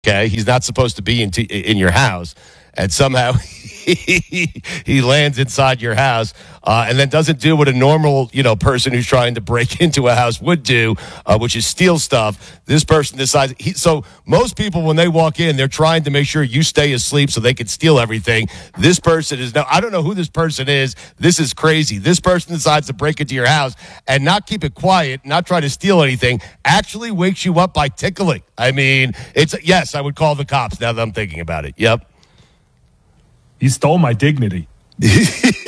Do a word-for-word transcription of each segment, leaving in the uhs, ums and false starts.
Okay, he's not supposed to be in, t- in your house, and somehow he, he lands inside your house uh, and then doesn't do what a normal, you know, person who's trying to break into a house would do, uh, which is steal stuff. This person decides. He, so most people, when they walk in, they're trying to make sure you stay asleep so they can steal everything. This person is now. I don't know who this person is. This is crazy. This person decides to break into your house and not keep it quiet, not try to steal anything. Actually wakes you up by tickling. I mean, it's yes. I would call the cops now that I'm thinking about it. Yep. You stole my dignity. You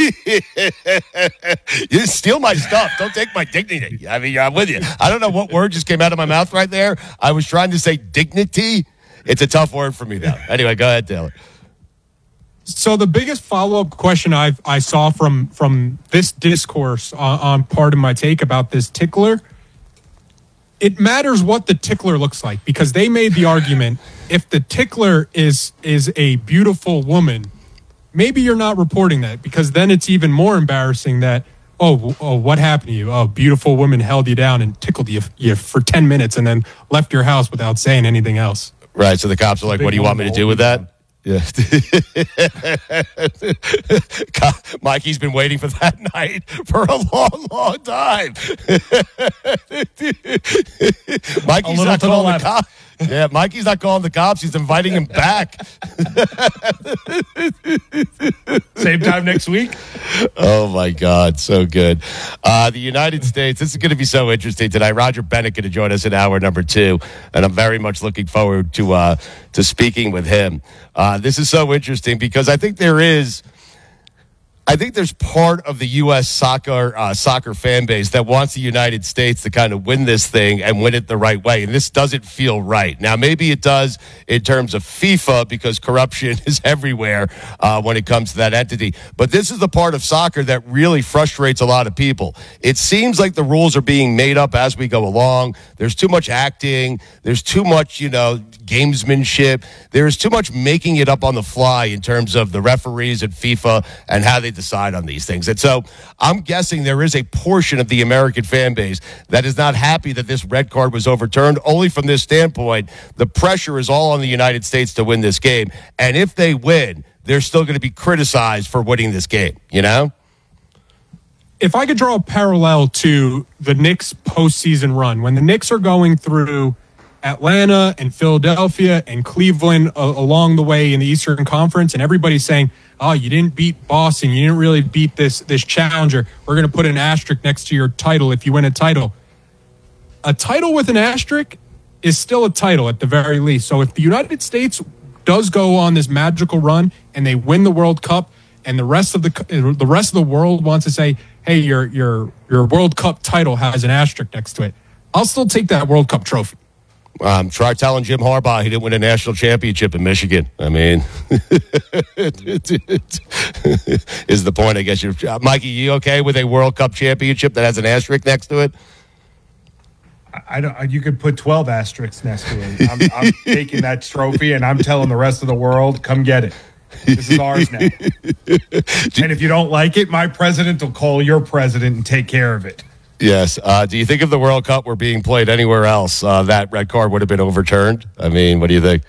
steal my stuff. Don't take my dignity. I mean, I'm with you. I don't know what word just came out of my mouth right there. I was trying to say dignity. It's a tough word for me now. Anyway, go ahead, Taylor. So the biggest follow-up question I I saw from from this discourse on, on part of my take about this tickler, it matters what the tickler looks like, because they made the argument if the tickler is is a beautiful woman, maybe you're not reporting that, because then it's even more embarrassing that, oh, oh what happened to you? Oh, beautiful woman held you down and tickled you, you for ten minutes and then left your house without saying anything else. Right, so the cops are like, what do you want me to do with that? Yeah. Mikey's been waiting for that night for a long, long time. Mikey's not calling the cops. Yeah, Mikey's not calling the cops. He's inviting him back. Same time next week. Oh, my God. So good. Uh, the United States, this is going to be so interesting tonight. Roger Bennett going to join us in hour number two, and I'm very much looking forward to uh, to speaking with him. Uh, this is so interesting because I think there is I think there's part of the U S soccer uh, soccer fan base that wants the United States to kind of win this thing and win it the right way. And this doesn't feel right. Now, maybe it does in terms of FIFA because corruption is everywhere uh, when it comes to that entity. But this is the part of soccer that really frustrates a lot of people. It seems like the rules are being made up as we go along. There's too much acting. There's too much, you know, gamesmanship. There's too much making it up on the fly in terms of the referees at FIFA and how they decide on these things. And so I'm guessing there is a portion of the American fan base that is not happy that this red card was overturned. Only from this standpoint, the pressure is all on the United States to win this game. And if they win, they're still going to be criticized for winning this game, you know? If I could draw a parallel to the Knicks postseason run, when the Knicks are going through Atlanta and Philadelphia and Cleveland uh, along the way in the Eastern Conference, and everybody's saying, oh, you didn't beat Boston, you didn't really beat this this challenger, we're going to put an asterisk next to your title if you win a title. A title with an asterisk is still a title at the very least. So if the United States does go on this magical run and they win the World Cup, and the rest of the the rest of the world wants to say, hey, your your your World Cup title has an asterisk next to it, I'll still take that World Cup trophy. Um, try telling Jim Harbaugh he didn't win a national championship in Michigan. I mean, is the point, I guess. You're, uh, Mikey, you okay with a World Cup championship that has an asterisk next to it? I don't. You could put twelve asterisks next to it. I'm, I'm taking that trophy, and I'm telling the rest of the world, come get it. This is ours now. And if you don't like it, my president will call your president and take care of it. Yes. Uh, do you think if the World Cup were being played anywhere else, uh, that red card would have been overturned? I mean, what do you think?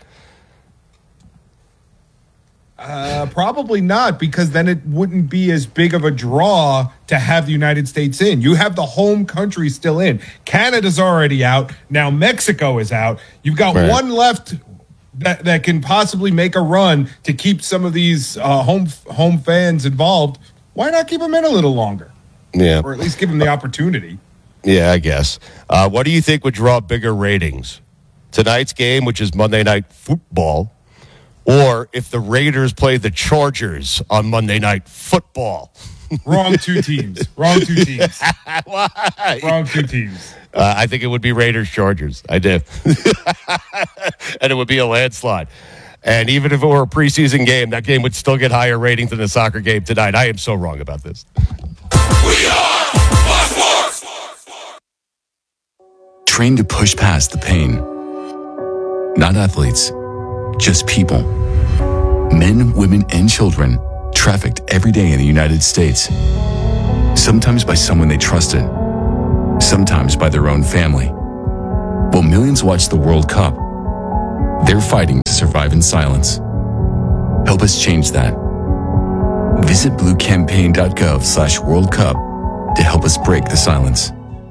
Uh, probably not, because then it wouldn't be as big of a draw to have the United States in. You have the home country still in. Canada's already out. Now Mexico is out. You've got right. one left that, that can possibly make a run to keep some of these uh, home home fans involved. Why not keep them in a little longer? Yeah. Or at least give them the opportunity. Yeah, I guess. Uh, what do you think would draw bigger ratings? Tonight's game, which is Monday Night Football, or if the Raiders play the Chargers on Monday Night Football? Wrong two teams. Wrong two teams. Why? Wrong two teams. Uh, I think it would be Raiders Chargers. I do. And it would be a landslide. And even if it were a preseason game, that game would still get higher ratings than the soccer game tonight. I am so wrong about this. We are Fox Sports! Trained to push past the pain. Not athletes, just people. Men, women, and children trafficked every day in the United States. Sometimes by someone they trusted. Sometimes by their own family. While millions watch the World Cup, They're fighting to survive in silence. Help us change that. Visit bluecampaign.gov slash World Cup to help us break the silence.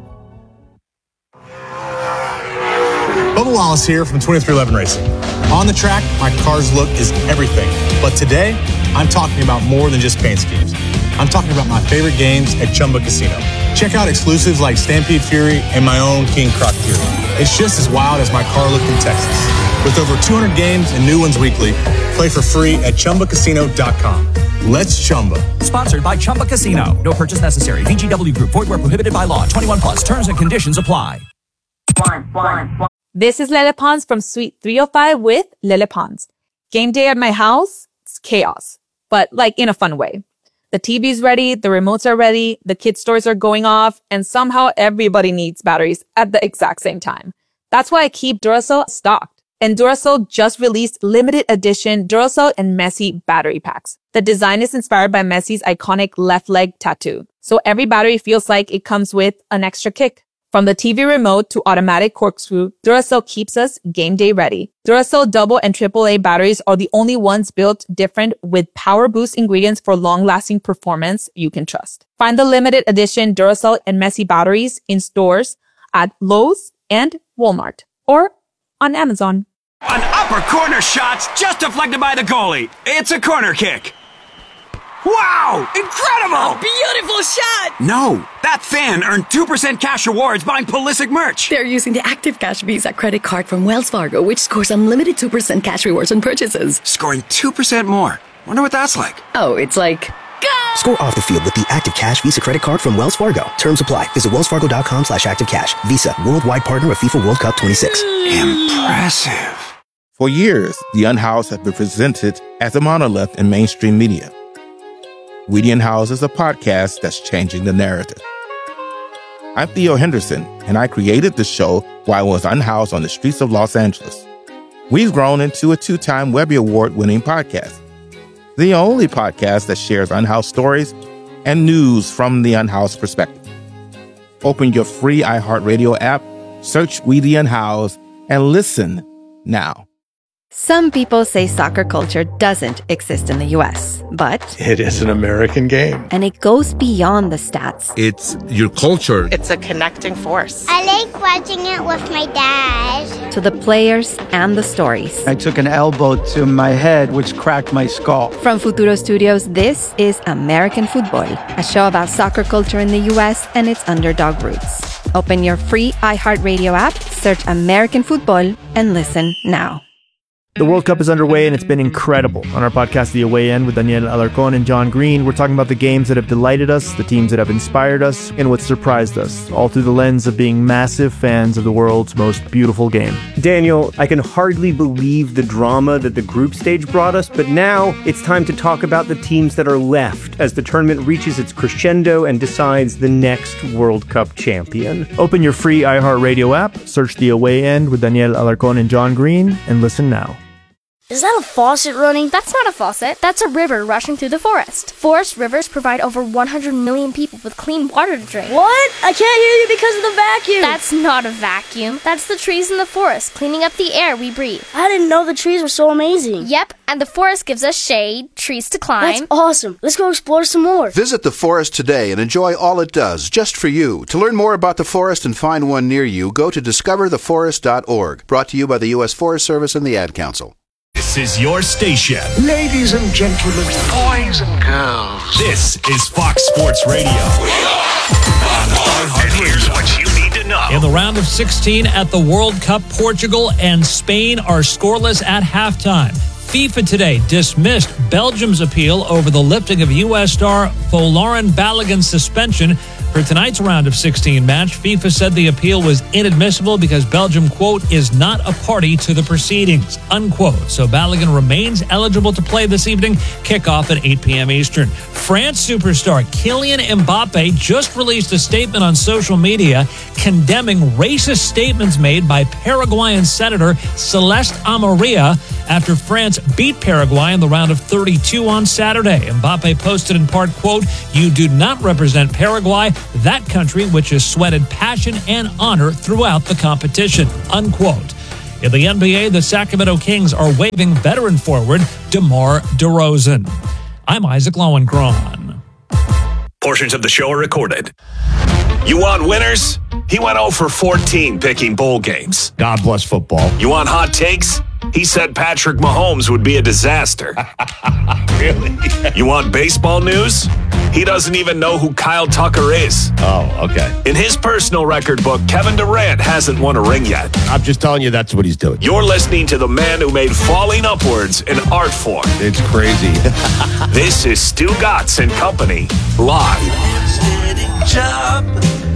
Bubba Wallace here from twenty-three eleven Racing. On the track, my car's look is everything. But today, I'm talking about more than just paint schemes. I'm talking about my favorite games at Chumba Casino. Check out exclusives like Stampede Fury and my own King Croc Fury. It's just as wild as my car looked in Texas. With over two hundred games and new ones weekly, play for free at chumba casino dot com. Let's Chumba. Sponsored by Chumba Casino. No purchase necessary. V G W Group. Void where prohibited by law. twenty-one plus. Terms and conditions apply. One, one, one. This is Lele Pons from Suite three oh five with Lele Pons. Game day at my house, it's chaos, but like in a fun way. The T V's ready, the remotes are ready, the kids' stores are going off, and somehow everybody needs batteries at the exact same time. That's why I keep Duracell stocked. And Duracell just released limited edition Duracell and Messi battery packs. The design is inspired by Messi's iconic left leg tattoo. So every battery feels like it comes with an extra kick. From the T V remote to automatic corkscrew, Duracell keeps us game day ready. Duracell double and triple A batteries are the only ones built different with power boost ingredients for long-lasting performance you can trust. Find the limited edition Duracell and Messi batteries in stores at Lowe's and Walmart or on Amazon. An upper corner shot's just deflected by the goalie. It's a corner kick. Wow! Incredible! A beautiful shot! No, that fan earned two percent cash rewards buying Pulisic merch. They're using the Active Cash Visa credit card from Wells Fargo, which scores unlimited two percent cash rewards on purchases. Scoring two percent more. Wonder what that's like. Oh, it's like... Go! Score off the field with the Active Cash Visa credit card from Wells Fargo. Terms apply. Visit wellsfargo.com slash activecash. Visa, worldwide partner of FIFA World Cup twenty-six. Impressive. For years, The Unhoused has been presented as a monolith in mainstream media. We the Unhoused is a podcast that's changing the narrative. I'm Theo Henderson, and I created the show while I was unhoused on the streets of Los Angeles. We've grown into a two-time Webby Award-winning podcast. The only podcast that shares unhoused stories and news from the unhoused perspective. Open your free iHeartRadio app, search We the Unhoused, and listen now. Some people say soccer culture doesn't exist in the U S, but it is an American game. And it goes beyond the stats. It's your culture. It's a connecting force. I like watching it with my dad. To the players and the stories. I took an elbow to my head, which cracked my skull. From Futuro Studios, this is American Football, a show about soccer culture in the U S and its underdog roots. Open your free iHeartRadio app, search American Football, and listen now. The World Cup is underway, and it's been incredible. On our podcast, The Away End, with Daniel Alarcón and John Green, we're talking about the games that have delighted us, the teams that have inspired us, and what surprised us, all through the lens of being massive fans of the world's most beautiful game. Daniel, I can hardly believe the drama that the group stage brought us, but now it's time to talk about the teams that are left as the tournament reaches its crescendo and decides the next World Cup champion. Open your free iHeartRadio app, search The Away End with Daniel Alarcón and John Green, and listen now. Is that a faucet running? That's not a faucet. That's a river rushing through the forest. Forest rivers provide over one hundred million people with clean water to drink. What? I can't hear you because of the vacuum. That's not a vacuum. That's the trees in the forest cleaning up the air we breathe. I didn't know the trees were so amazing. Yep, and the forest gives us shade, trees to climb. That's awesome. Let's go explore some more. Visit the forest today and enjoy all it does, just for you. To learn more about the forest and find one near you, go to discover the forest dot org. Brought to you by the U S Forest Service and the Ad Council. This is your station. Ladies and gentlemen, boys and girls. This is Fox Sports Radio. We are and here's what you need to know. In the round of sixteen at the World Cup, Portugal and Spain are scoreless at halftime. FIFA today dismissed Belgium's appeal over the lifting of U S star Folarin Balogun's suspension for tonight's round of sixteen match. FIFA said the appeal was inadmissible because Belgium, quote, is not a party to the proceedings, unquote. So Balogun remains eligible to play this evening, kickoff at eight p.m. Eastern. France superstar Kylian Mbappe just released a statement on social media condemning racist statements made by Paraguayan Senator Celeste Amarilla after France beat Paraguay in the round of thirty-two on Saturday. Mbappe posted in part, quote, "You do not represent Paraguay, that country which has sweated passion and honor throughout the competition," unquote. In the N B A, the Sacramento Kings are waving veteran forward DeMar DeRozan. I'm Isaac Lowenkron. Portions of the show are recorded. You want winners? He went oh for fourteen picking bowl games. God bless football. You want hot takes? He said Patrick Mahomes would be a disaster. Really? You want baseball news? He doesn't even know who Kyle Tucker is. Oh, okay. In his personal record book, Kevin Durant hasn't won a ring yet. I'm just telling you that's what he's doing. You're listening to the man who made falling upwards an art form. It's crazy. This is Stu Gatz and Company, live. Job,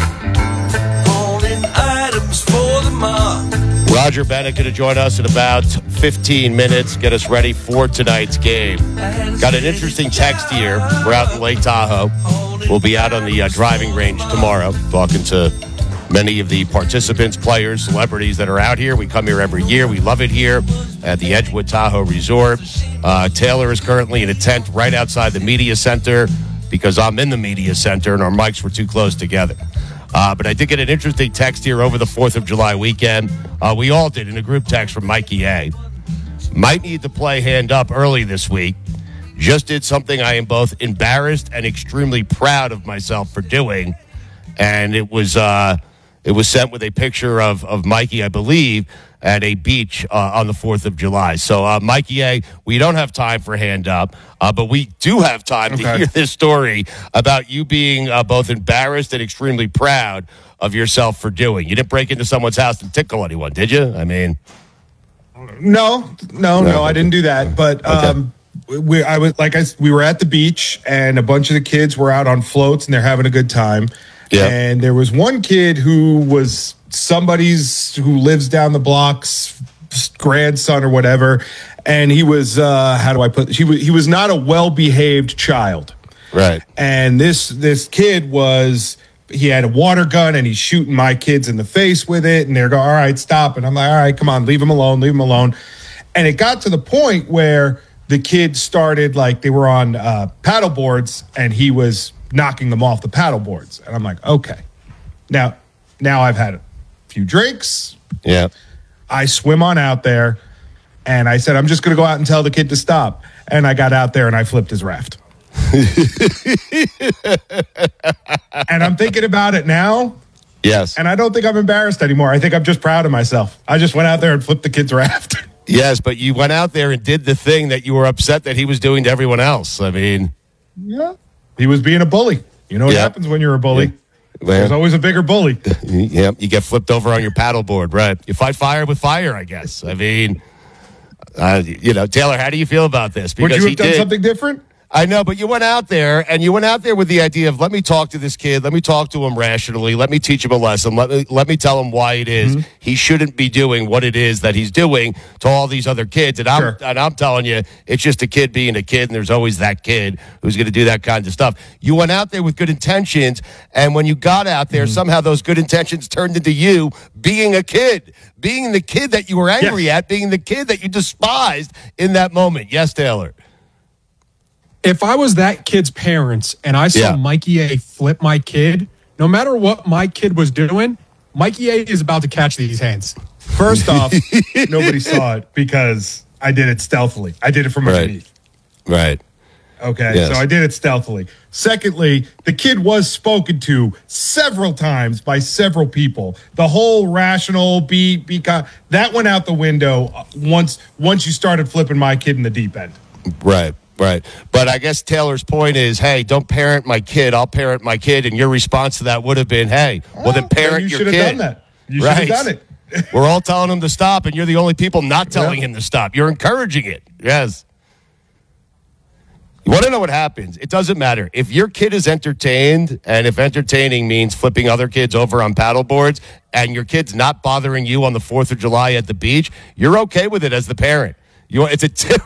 holding items for the mob. Roger Bennett going to join us in about fifteen minutes, get us ready for tonight's game. Got an interesting text here. We're out in Lake Tahoe. We'll be out on the uh, driving range tomorrow, talking to many of the participants, players, celebrities that are out here. We come here every year. We love it here at the Edgewood Tahoe Resort. Uh, Taylor is currently in a tent right outside the media center because I'm in the media center and our mics were too close together. Uh, but I did get an interesting text here over the fourth of July weekend. Uh, we all did in a group text from Mikey A. Might need to play hand up early this week. Just did something I am both embarrassed and extremely proud of myself for doing. And it was uh, it was sent with a picture of, of Mikey, I believe, at a beach uh, on the fourth of July. So, uh, Mikey A., we don't have time for hand up, uh, but we do have time okay. to hear this story about you being uh, both embarrassed and extremely proud of yourself for doing. You didn't break into someone's house and tickle anyone, did you? I mean... No, no, no, no I didn't do that. But um, okay. we, I was like I, we were at the beach, and a bunch of the kids were out on floats, and they're having a good time. Yeah. And there was one kid who was somebody's who lives down the block's grandson or whatever, and he was uh, how do I put? He was he was not a well-behaved child, right? And this this kid was. He had a water gun and he's shooting my kids in the face with it. And they're going, all right, stop. And I'm like, all right, come on, leave him alone, leave him alone. And it got to the point where the kids started, like, they were on uh, paddle boards and he was knocking them off the paddle boards. And I'm like, okay, now, now I've had a few drinks. Yeah. I swim on out there and I said, I'm just going to go out and tell the kid to stop. And I got out there and I flipped his raft. And I'm thinking about it now. Yes. And I don't think I'm embarrassed anymore. I think I'm just proud of myself. I just went out there and flipped the kid's raft. Yes, but you went out there and did the thing that you were upset that he was doing to everyone else. I mean. Yeah. He was being a bully. You know what yeah. happens when you're a bully? Yeah. Well, there's always a bigger bully. Yeah, you get flipped over on your paddleboard, right? You fight fire with fire, I guess. I mean, uh, you know, Taylor, how do you feel about this? Because Would you have done did, something different? I know, but you went out there, and you went out there with the idea of, let me talk to this kid, let me talk to him rationally, let me teach him a lesson, let me, let me tell him why it is mm-hmm. he shouldn't be doing what it is that he's doing to all these other kids. And I'm, sure. and I'm telling you, it's just a kid being a kid, and there's always that kid who's going to do that kind of stuff. You went out there with good intentions, and when you got out there, mm-hmm. somehow those good intentions turned into you being a kid, being the kid that you were angry yes. at, being the kid that you despised in that moment. Yes, Taylor? If I was that kid's parents and I saw yeah. Mikey A flip my kid, no matter what my kid was doing, Mikey A is about to catch these hands. First off, nobody saw it because I did it stealthily. I did it from underneath. Right. right. Okay, yes. so I did it stealthily. Secondly, the kid was spoken to several times by several people. The whole rational, be, be that went out the window once once you started flipping my kid in the deep end. Right. Right. But I guess Taylor's point is, hey, don't parent my kid. I'll parent my kid. And your response to that would have been, hey, well, then parent you your kid. You should have done that. You should right. have done it. We're all telling him to stop, and you're the only people not telling yeah. him to stop. You're encouraging it. Yes. You want to know what happens? It doesn't matter. If your kid is entertained, and if entertaining means flipping other kids over on paddle boards, and your kid's not bothering you on the fourth of July at the beach, you're okay with it as the parent. You it's a tip.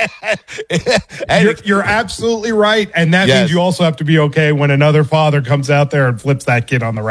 you're, you're absolutely right, and that yes. means you also have to be okay when another father comes out there and flips that kid on the raft.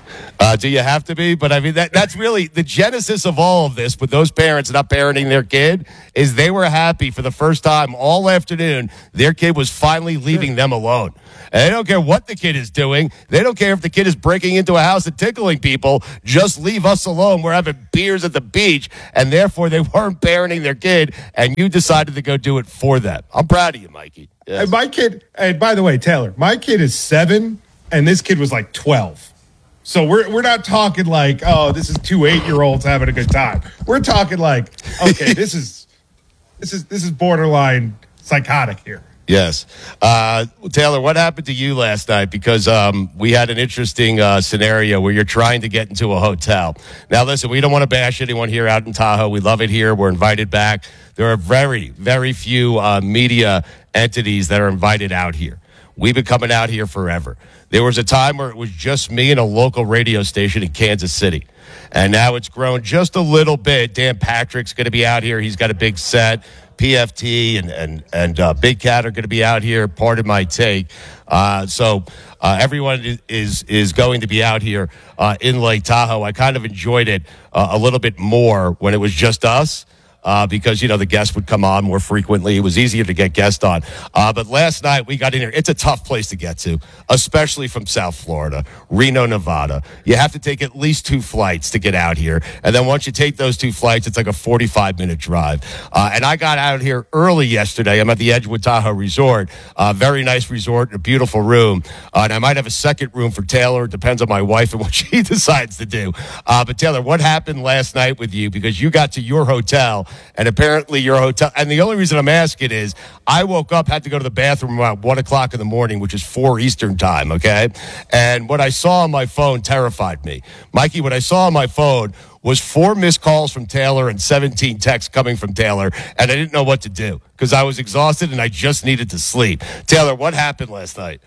Uh, do you have to be? But I mean, that that's really the genesis of all of this with those parents not parenting their kid is they were happy for the first time all afternoon. Their kid was finally leaving them alone. And they don't care what the kid is doing. They don't care if the kid is breaking into a house and tickling people. Just leave us alone. We're having beers at the beach. And therefore, they weren't parenting their kid. And you decided to go do it for them. I'm proud of you, Mikey. Yes. And my kid, and by the way, Taylor, my kid is seven, and this kid was like twelve. So we're we're not talking like, oh, this is two eight-year-olds having a good time. We're talking like, okay, this is this is this is borderline psychotic here. Yes. Uh, Taylor, what happened to you last night? Because um, we had an interesting uh, scenario where you're trying to get into a hotel. Now, listen, we don't want to bash anyone here out in Tahoe. We love it here. We're invited back. There are very, very few uh, media entities that are invited out here. We've been coming out here forever. There was a time where it was just me and a local radio station in Kansas City. And now it's grown just a little bit. Dan Patrick's going to be out here. He's got a big set. P F T and and and uh, Big Cat are going to be out here. Pardon my take. Uh, so uh, everyone is, is is going to be out here uh, in Lake Tahoe. I kind of enjoyed it uh, a little bit more when it was just us. Uh, because, you know, the guests would come on more frequently. It was easier to get guests on. Uh, but last night we got in here. It's a tough place to get to, especially from South Florida, Reno, Nevada. You have to take at least two flights to get out here. And then once you take those two flights, it's like a forty-five minute drive. Uh, and I got out here early yesterday. I'm at the Edgewood Tahoe Resort. Uh, very nice resort, a beautiful room. Uh, and I might have a second room for Taylor. It depends on my wife and what she decides to do. Uh, but Taylor, what happened last night with you? Because you got to your hotel. And apparently your hotel, and the only reason I'm asking is I woke up, had to go to the bathroom around one o'clock in the morning, which is four Eastern time, okay? And what I saw on my phone terrified me. Mikey, what I saw on my phone was four missed calls from Taylor and seventeen texts coming from Taylor, and I didn't know what to do because I was exhausted and I just needed to sleep. Taylor, what happened last night?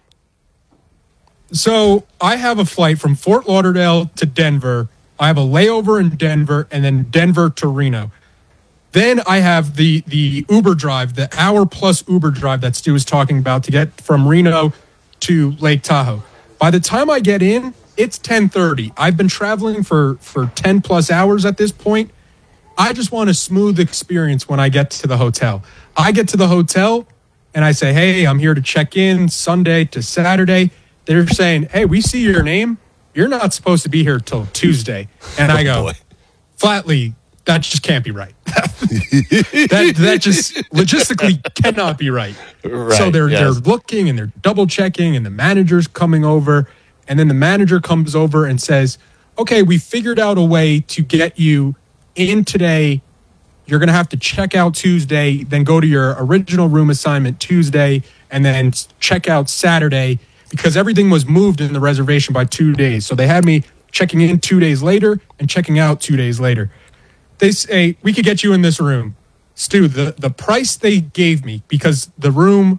So I have a flight from Fort Lauderdale to Denver. I have a layover in Denver and then Denver to Reno. Then I have the the Uber drive, the hour plus Uber drive that Stu was talking about to get from Reno to Lake Tahoe. By the time I get in, it's ten thirty. I've been traveling for, for ten plus hours at this point. I just want a smooth experience when I get to the hotel. I get to the hotel and I say, hey, I'm here to check in Sunday to Saturday. They're saying, hey, we see your name. You're not supposed to be here till Tuesday. And I go, oh flatly, that just can't be right. that that just logistically cannot be right. right so they're yes. they're looking and they're double checking, and the manager's coming over, and then the manager comes over and says, "Okay, we figured out a way to get you in today. You're going to have to check out Tuesday, then go to your original room assignment Tuesday, and then check out Saturday because everything was moved in the reservation by two days. So they had me checking in two days later and checking out two days later." They say, we could get you in this room. Stu, the, the price they gave me, because the room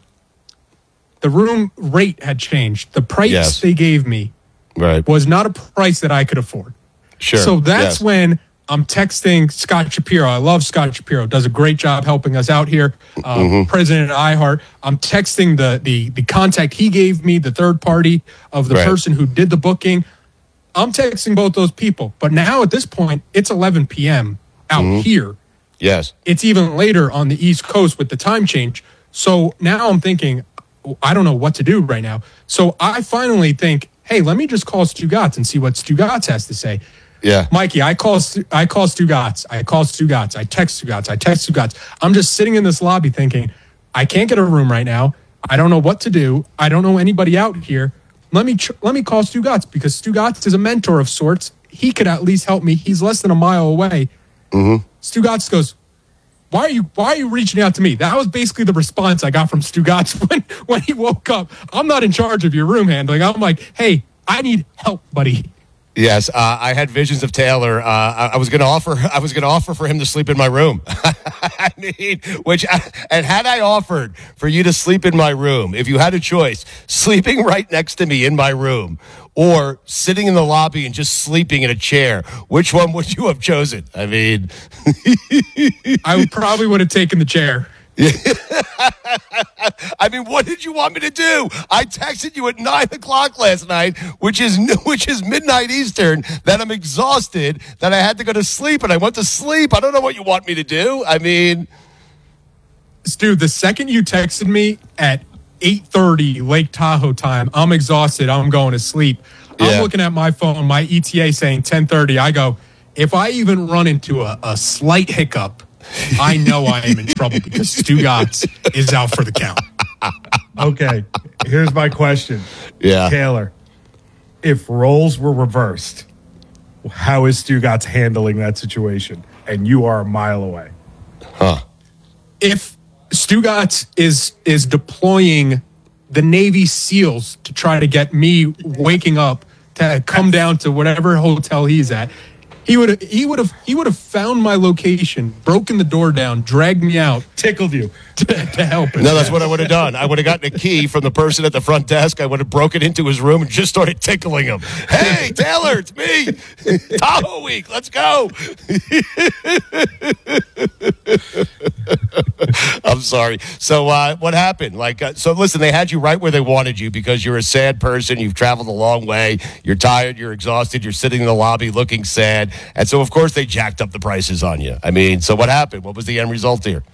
the room rate had changed. The price yes. they gave me right. was not a price that I could afford. Sure. So that's yes. when I'm texting Scott Shapiro. I love Scott Shapiro. Does a great job helping us out here. Uh, mm-hmm. President of iHeart. I'm texting the, the, the contact he gave me, the third party of the right. person who did the booking. I'm texting both those people. But now at this point, it's eleven p.m. out mm-hmm. here. Yes. It's even later on the East Coast with the time change. So now I'm thinking, I don't know what to do right now. So I finally think, hey, let me just call Stu Gatz and see what Stu Gatz has to say. Yeah. Mikey, I call I call Stu Gatz. I call Stu Gatz. I text Stu Gatz. I text Stu Gatz. I'm just sitting in this lobby thinking, I can't get a room right now. I don't know what to do. I don't know anybody out here. Let me, let me call Stu Gatz because Stu Gatz is a mentor of sorts. He could at least help me. He's less than a mile away. Mm-hmm. Stu Gatz goes, why are you why are you reaching out to me? That was basically the response I got from Stu Gatz when, when he woke up. I'm not in charge of your room handling. I'm like, hey, I need help, buddy. Yes, uh, I had visions of Taylor. Uh, I, I was going to offer. I was going to offer for him to sleep in my room. I mean, which, and had I offered for you to sleep in my room, if you had a choice, sleeping right next to me in my room, or sitting in the lobby and just sleeping in a chair, which one would you have chosen? I mean, I probably would have taken the chair. I I mean, what did you want me to do? I texted you at nine o'clock last night, which is which is midnight Eastern, that I'm exhausted, that I had to go to sleep, and I went to sleep. I don't know what you want me to do. I mean... Stu, the second you texted me at eight thirty Lake Tahoe time, I'm exhausted, I'm going to sleep. Yeah. I'm looking at my phone, my E T A saying ten thirty. I go, if I even run into a, a slight hiccup, I know I am in trouble because Stu Gotts is out for the count. Okay, here's my question. Yeah. Taylor, if roles were reversed, how is Stu Gotts handling that situation? And you are a mile away. Huh. If Stu Gotts is is deploying the Navy SEALs to try to get me waking up to come down to whatever hotel he's at, he would he would have he would have found my location, broken the door down, dragged me out, tickled you to, to help him. No, that's what I would have done. I would have gotten a key from the person at the front desk. I would have broken into his room and just started tickling him. Hey, Taylor, it's me. Tahoe week, let's go. I'm sorry. So uh, what happened? Like, uh, so listen, they had you right where they wanted you because you're a sad person. You've traveled a long way. You're tired. You're exhausted. You're sitting in the lobby looking sad. And so, of course, they jacked up the prices on you. I mean, so what happened? What was the end result here?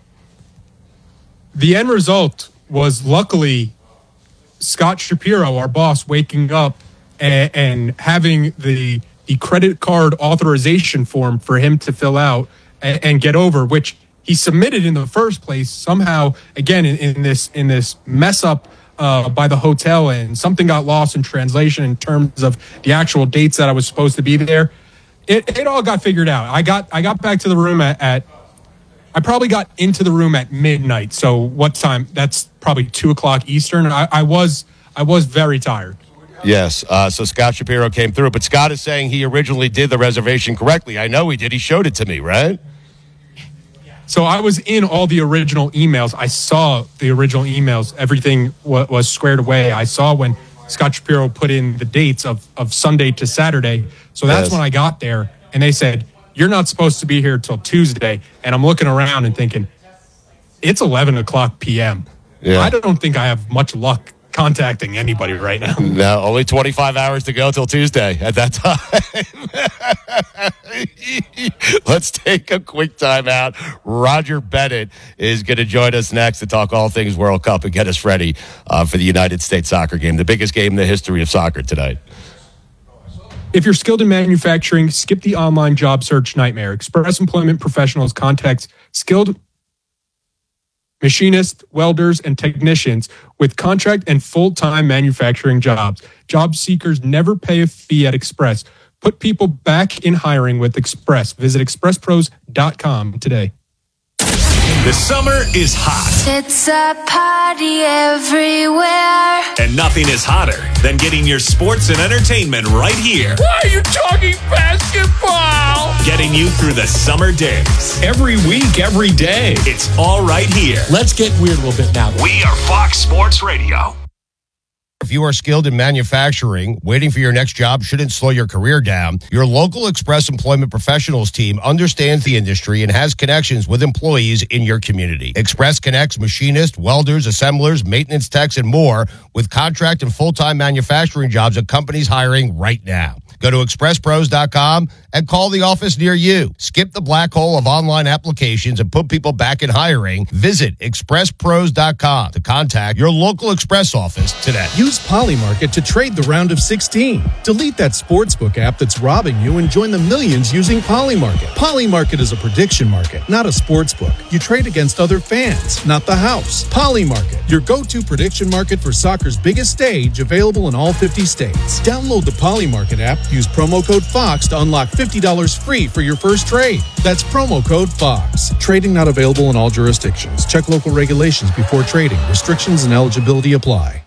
The end result was, luckily, Scott Shapiro, our boss, waking up and, and having the the credit card authorization form for him to fill out and, and get over, which he submitted in the first place. Somehow, again, in, in this in this mess up uh, by the hotel, and something got lost in translation in terms of the actual dates that I was supposed to be there. It, it all got figured out. I got I got back to the room at, at I probably got into the room at midnight. So what time? That's probably two o'clock Eastern. I, I was I was very tired. Yes. Uh, so Scott Shapiro came through, but Scott is saying he originally did the reservation correctly. I know he did. He showed it to me, right? So I was in all the original emails. I saw the original emails. Everything w- was squared away. I saw when Scott Shapiro put in the dates of, of Sunday to Saturday. So that's yes. when I got there, and they said, you're not supposed to be here till Tuesday. And I'm looking around and thinking, it's eleven o'clock p.m. Yeah. I don't think I have much luck contacting anybody right now. No, only twenty-five hours to go till Tuesday at that time. Let's take a quick time out. Roger Bennett is going to join us next to talk all things World Cup and get us ready uh, for the United States soccer game, the biggest game in the history of soccer tonight. If you're skilled in manufacturing, skip the online job search nightmare. Express Employment Professionals contacts skilled machinists, welders, and technicians with contract and full-time manufacturing jobs. Job seekers never pay a fee at Express. Put people back in hiring with Express. Visit express pros dot com today. The summer is hot. It's a party everywhere. And nothing is hotter than getting your sports and entertainment right here. Why are you talking basketball? Getting you through the summer days. Every week, every day. It's all right here. Let's get weird a little bit now. We are Fox Sports Radio. If you are skilled in manufacturing, waiting for your next job shouldn't slow your career down. Your local Express Employment Professionals team understands the industry and has connections with employees in your community. Express connects machinists, welders, assemblers, maintenance techs, and more with contract and full-time manufacturing jobs at companies hiring right now. Go to express pros dot com and call the office near you. Skip the black hole of online applications and put people back in hiring. Visit express pros dot com to contact your local Express office today. Use Polymarket to trade the round of sixteen. Delete that sportsbook app that's robbing you and join the millions using Polymarket. Polymarket is a prediction market, not a sportsbook. You trade against other fans, not the house. Polymarket, your go-to prediction market for soccer's biggest stage, available in all fifty states. Download the Polymarket app. Use promo code FOX to unlock fifty dollars free for your first trade. That's promo code FOX. Trading not available in all jurisdictions. Check local regulations before trading. Restrictions and eligibility apply.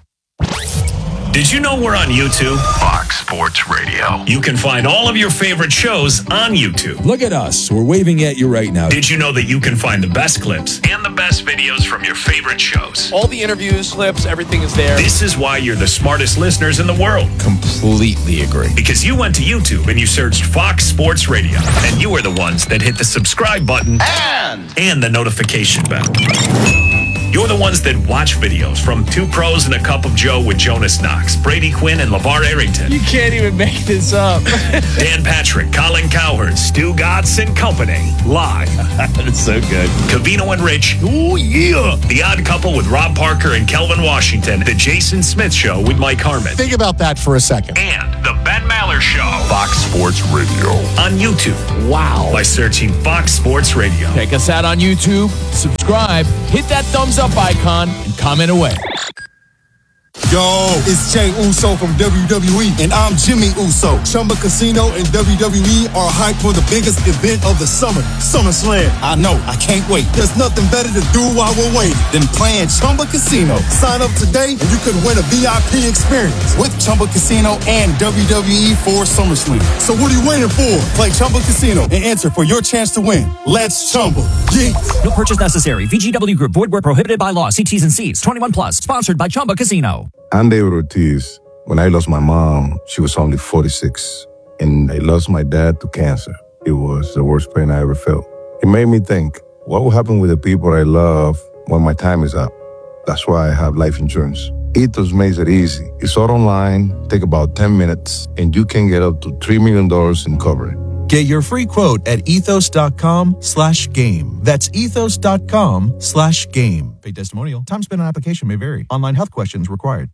Did you know we're on YouTube? Fox Sports Radio. You can find all of your favorite shows on YouTube. Look at us. We're waving at you right now. Did you know that you can find the best clips and the best videos from your favorite shows? All the interviews, clips, everything is there. This is why you're the smartest listeners in the world. Completely agree. Because you went to YouTube and you searched Fox Sports Radio. And you are the ones that hit the subscribe button and, and the notification bell. You're the ones that watch videos from Two Pros and a Cup of Joe with Jonas Knox, Brady Quinn, and LeVar Arrington. You can't even make this up. Dan Patrick, Colin Cowherd, Stu Gatz and Company. Live. That's so good. Covino and Rich. Oh, yeah. The Odd Couple with Rob Parker and Kelvin Washington. The Jason Smith Show with Mike Harmon. Think about that for a second. And The Ben Maller Show. Fox Sports Radio. On YouTube. Wow. By searching Fox Sports Radio. Check us out on YouTube. Subscribe. Hit that thumbs up icon and comment away. Yo, it's Jay Uso from W W E, and I'm Jimmy Uso. Chumba Casino and W W E are hyped for the biggest event of the summer, SummerSlam. I know, I can't wait. There's nothing better to do while we're waiting than playing Chumba Casino. Sign up today and you could win a V I P experience with Chumba Casino and W W E for SummerSlam. So what are you waiting for? Play Chumba Casino and enter for your chance to win. Let's Chumba. Yeah. No purchase necessary. V G W Group. Void where prohibited by law. See T's and C's. twenty-one plus. Sponsored by Chumba Casino. I'm David Ortiz. When I lost my mom, she was only forty-six. And I lost my dad to cancer. It was the worst pain I ever felt. It made me think, what will happen with the people I love when my time is up? That's why I have life insurance. Ethos makes it easy. It's all online, take about ten minutes, and you can get up to three million dollars in coverage. Get your free quote at ethos.com slash game. That's ethos.com slash game. Paid testimonial. Time spent on application may vary. Online health questions required.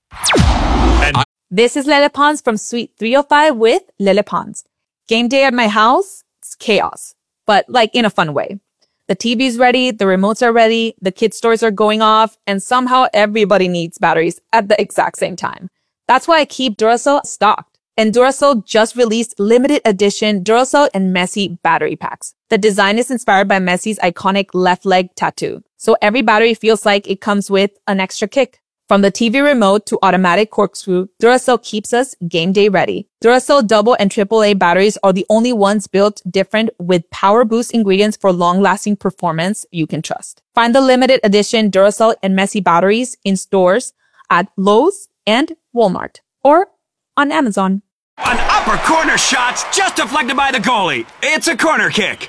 This is Lele Pons from Suite three oh five with Lele Pons. Game day at my house, it's chaos, but like in a fun way. The T V's ready, the remotes are ready, the kids' stores are going off, and somehow everybody needs batteries at the exact same time. That's why I keep Duracell stocked. And Duracell just released limited edition Duracell and Messi battery packs. The design is inspired by Messi's iconic left leg tattoo. So every battery feels like it comes with an extra kick. From the T V remote to automatic corkscrew, Duracell keeps us game day ready. Duracell double and triple A batteries are the only ones built different with power boost ingredients for long-lasting performance you can trust. Find the limited edition Duracell and Messi batteries in stores at Lowe's and Walmart or on Amazon. An upper corner shot's just deflected by the goalie. It's a corner kick.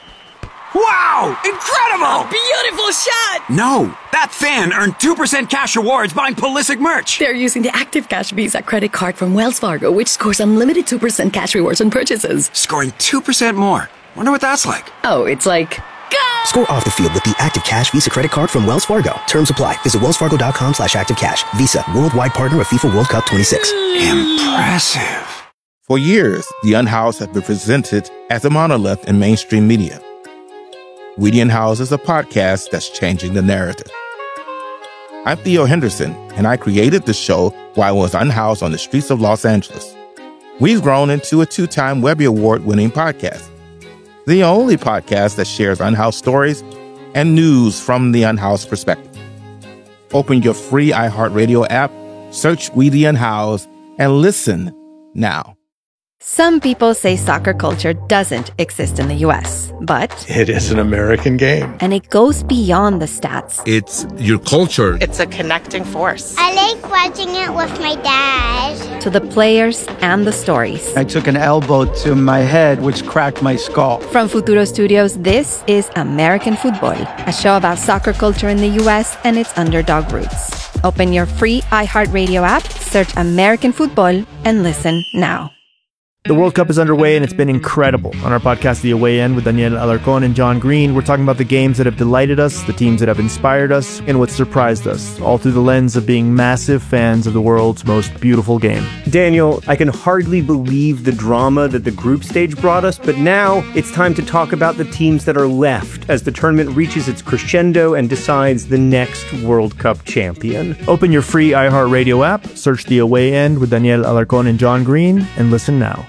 Wow! Incredible! A beautiful shot! No, that fan earned two percent cash rewards buying Pulisic merch. They're using the Active Cash Visa credit card from Wells Fargo, which scores unlimited two percent cash rewards on purchases. Scoring two percent more. Wonder what that's like. Oh, it's like... Go! Score off the field with the Active Cash Visa credit card from Wells Fargo. Terms apply. Visit wellsfargo.com slash activecash. Visa, worldwide partner of FIFA World Cup twenty-six. Impressive. For years, the Unhoused have been presented as a monolith in mainstream media. We the Unhoused is a podcast that's changing the narrative. I'm Theo Henderson, and I created the show while I was unhoused on the streets of Los Angeles. We've grown into a two-time Webby Award-winning podcast, the only podcast that shares unhoused stories and news from the unhoused perspective. Open your free iHeartRadio app, search We the Unhoused, and listen now. Some people say soccer culture doesn't exist in the U S, but it is an American game. And it goes beyond the stats. It's your culture. It's a connecting force. I like watching it with my dad. To the players and the stories. I took an elbow to my head, which cracked my skull. From Futuro Studios, this is American Football, a show about soccer culture in the U S and its underdog roots. Open your free iHeartRadio app, search American Football, and listen now. The World Cup is underway and it's been incredible. On our podcast, The Away End, with Daniel Alarcon and John Green, we're talking about the games that have delighted us, the teams that have inspired us, and what surprised us, all through the lens of being massive fans of the world's most beautiful game. Daniel, I can hardly believe the drama that the group stage brought us, but now it's time to talk about the teams that are left as the tournament reaches its crescendo and decides the next World Cup champion. Open your free iHeartRadio app, search The Away End with Daniel Alarcon and John Green, and listen now.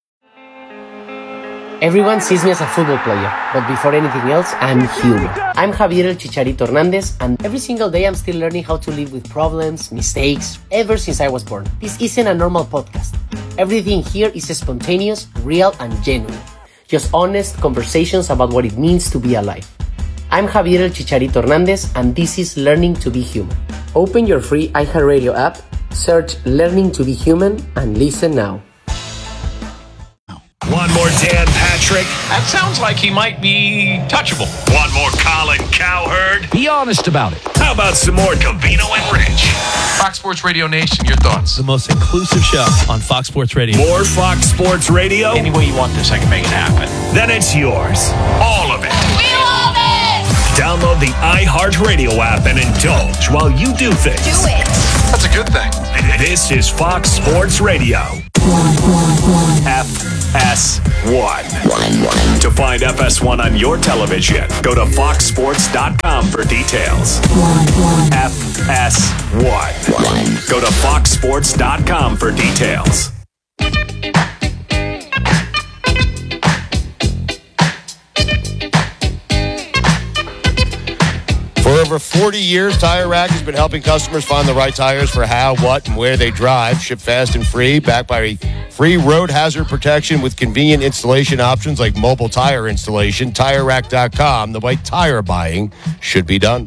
Everyone sees me as a football player, but before anything else, I'm human. I'm Javier El Chicharito Hernandez, and every single day I'm still learning how to live with problems, mistakes, ever since I was born. This isn't a normal podcast. Everything here is spontaneous, real, and genuine. Just honest conversations about what it means to be alive. I'm Javier El Chicharito Hernandez, and this is Learning to be Human. Open your free iHeartRadio app, search Learning to be Human, and listen now. One more Dan Patrick. That sounds like he might be touchable. One more Colin Cowherd. Be honest about it. How about some more Covino and Rich? Fox Sports Radio Nation, your thoughts? The most inclusive show on Fox Sports Radio. More Fox Sports Radio? Any way you want this, I can make it happen. Then it's yours. All of it. We love it! Download the iHeartRadio app and indulge while you do things. Do it! That's a good thing. This is Fox Sports Radio. F S one. To find F S one on your television, go to fox sports dot com for details. F S one. Go to fox sports dot com for details. For over forty years, Tire Rack has been helping customers find the right tires for how, what, and where they drive. Ship fast and free, backed by free road hazard protection with convenient installation options like mobile tire installation. Tire Rack dot com. The way tire buying should be done.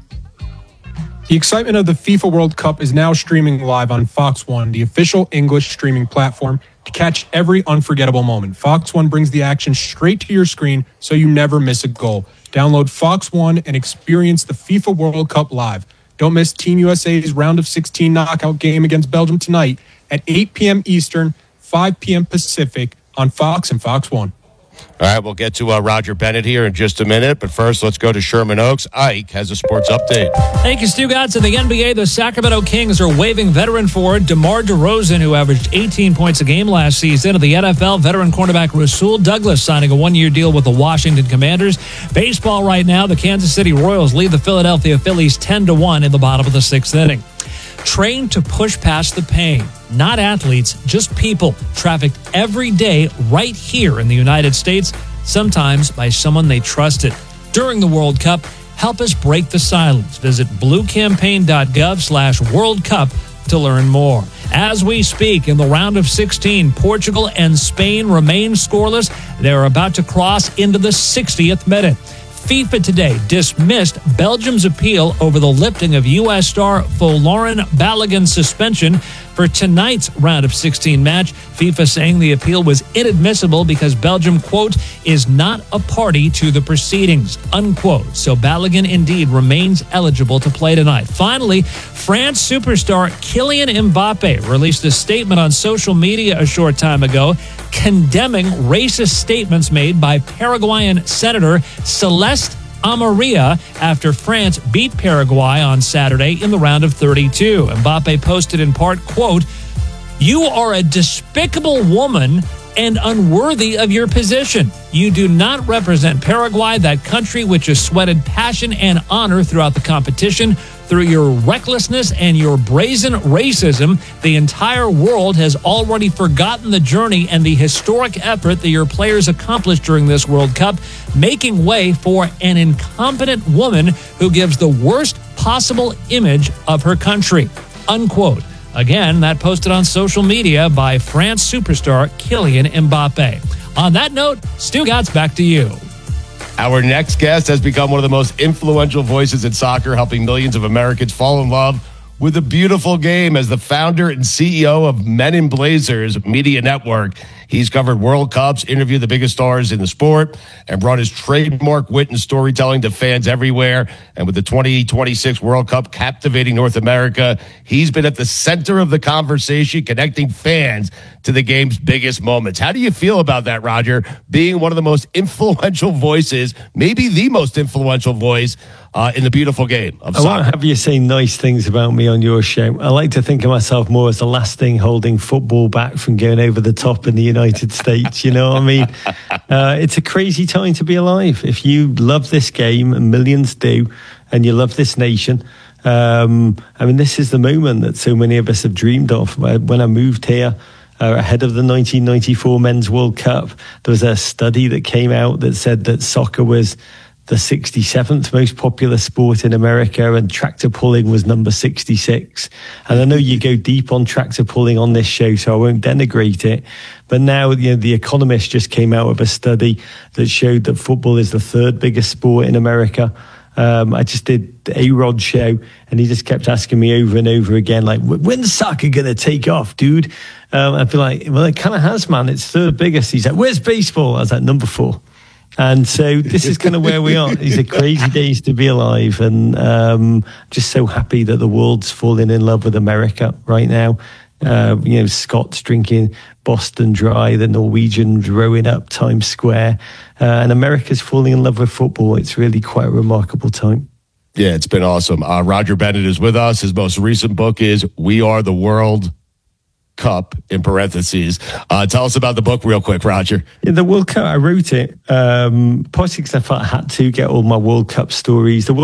The excitement of the FIFA World Cup is now streaming live on Fox One, the official English streaming platform, to catch every unforgettable moment. Fox One brings the action straight to your screen so you never miss a goal. Download Fox One and experience the FIFA World Cup live. Don't miss Team U S A's round of sixteen knockout game against Belgium tonight at eight p.m. Eastern, five p.m. Pacific on Fox and Fox One. All right, we'll get to uh, Roger Bennett here in just a minute. But first, let's go to Sherman Oaks. Ike has a sports update. Thank you, Stu Gatz. In the N B A, the Sacramento Kings are waiving veteran forward DeMar DeRozan, who averaged eighteen points a game last season. In the N F L, veteran cornerback Rasul Douglas signing a one-year deal with the Washington Commanders. Baseball right now, the Kansas City Royals lead the Philadelphia Phillies ten to one in the bottom of the sixth inning. Trained to push past the pain. Not athletes, just people trafficked every day right here in the United States, sometimes by someone they trusted. During the World Cup, help us break the silence. Visit bluecampaign.gov slash World Cup to learn more. As we speak, in the round of sixteen, Portugal and Spain remain scoreless. They're about to cross into the sixtieth minute. FIFA today dismissed Belgium's appeal over the lifting of U S star Folarin Balogun's suspension for tonight's round of sixteen match. FIFA saying the appeal was inadmissible because Belgium, quote, is not a party to the proceedings, unquote. So Balogun indeed remains eligible to play tonight. Finally, France superstar Kylian Mbappe released a statement on social media a short time ago condemning racist statements made by Paraguayan Senator Celeste Amarilla after France beat Paraguay on Saturday in the round of thirty-two. Mbappe posted in part, quote, "You are a despicable woman and unworthy of your position. You do not represent Paraguay, that country which has sweated passion and honor throughout the competition. Through your recklessness and your brazen racism, the entire world has already forgotten the journey and the historic effort that your players accomplished during this World Cup, making way for an incompetent woman who gives the worst possible image of her country," unquote. Again, that posted on social media by France superstar Kylian Mbappe. On that note, Stu Gatz, back to you. Our next guest has become one of the most influential voices in soccer, helping millions of Americans fall in love with a beautiful game. As the founder and C E O of Men in Blazers Media Network, he's covered World Cups, interviewed the biggest stars in the sport, and brought his trademark wit and storytelling to fans everywhere. And with the twenty twenty-six World Cup captivating North America, he's been at the center of the conversation, connecting fans to the game's biggest moments. How do you feel about that, Roger? Being one of the most influential voices, maybe the most influential voice uh, in the beautiful game of I soccer. won't have you say nice things about me on your show. I like to think of myself more as the last thing holding football back from going over the top in the United States. You know what I mean? Uh, it's a crazy time to be alive. If you love this game, and millions do, and you love this nation, um, I mean, this is the moment that so many of us have dreamed of. When I moved here, Uh, ahead of the nineteen ninety-four Men's World Cup, there was a study that came out that said that soccer was the sixty-seventh most popular sport in America and tractor pulling was number sixty-six. And I know you go deep on tractor pulling on this show, so I won't denigrate it. But now, you know, The Economist just came out with a study that showed that football is the third biggest sport in America. Um, I just did the A-Rod show, and he just kept asking me over and over again, like, when's soccer going to take off, dude? Um, I'd be like, well, it kind of has, man. It's third biggest. He's like, where's baseball? I was like, number four. And so this is kind of where we are. These are crazy days to be alive. And um, just so happy that the world's falling in love with America right now. Uh, you know, Scott's drinking Boston Dry, the Norwegians rowing up Times Square, uh, and America's falling in love with football. It's really quite a remarkable time. Yeah, it's been awesome. Uh, Roger Bennett is with us. His most recent book is We Are the World Cup, in parentheses. Uh, tell us about the book real quick, Roger. Yeah, the World Cup, I wrote it, um, partly because I thought I had to get all my World Cup stories. The World